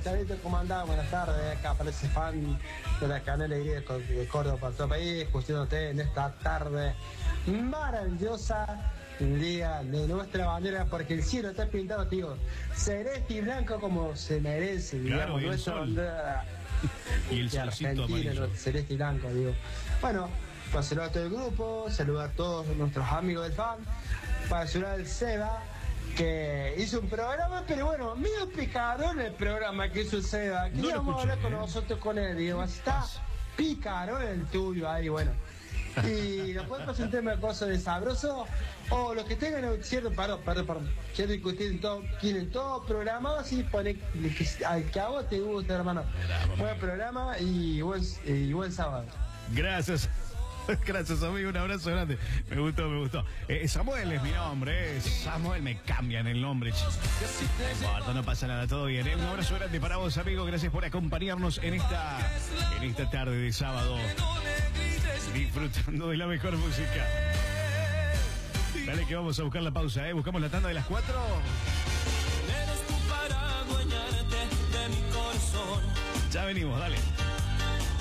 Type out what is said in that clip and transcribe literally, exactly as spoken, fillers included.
Chavito, ¿cómo andás? Buenas tardes, acá aparece fan de la canela y de Córdoba para todo el país, escuchándote en esta tarde maravillosa, día de nuestra bandera, porque el cielo está pintado, tío, celeste y blanco como se merece, claro, digamos, nuestra bandera y el de Argentina, no, celeste y blanco, digo. Bueno, para saludar a todo el grupo, saludar a todos nuestros amigos del fan, para saludar al Seba, que hizo un programa, pero bueno, medio picarón el programa que hizo el Seba, que no íbamos a hablar con ¿eh? nosotros con él, digo, está picarón el tuyo ahí, bueno. Y después pasa un tema de cosas de sabroso, o los que tengan cierto, perdón, perdón, perdón, quiero discutir todo, tienen todo programado así, pone que, al que a vos te gusta, hermano. Buen programa y buen, y buen sábado. Gracias. Gracias, amigo, un abrazo grande. Me gustó, me gustó. Eh, Samuel es mi nombre, eh. Samuel, me cambian el nombre. No importa, no pasa nada, todo bien. Eh. Un abrazo grande para vos, amigo. Gracias por acompañarnos en esta, en esta tarde de sábado, disfrutando de la mejor música. Dale que vamos a buscar la pausa, ¿eh? Buscamos la tanda de las cuatro. Eres tú para adueñarte de mi corazón. Ya venimos, dale.